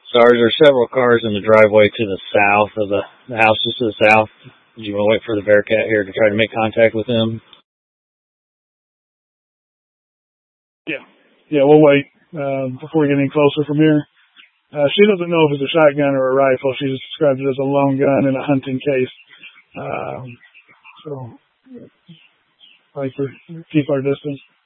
Sarge, there are several cars in the driveway to the south of the houses to the south. Do you want to wait for the Bearcat here to try to make contact with them? Yeah, we'll wait before we get any closer from here. She doesn't know if it's a shotgun or a rifle. She just described it as a long gun in a hunting case. So, like, keep our distance.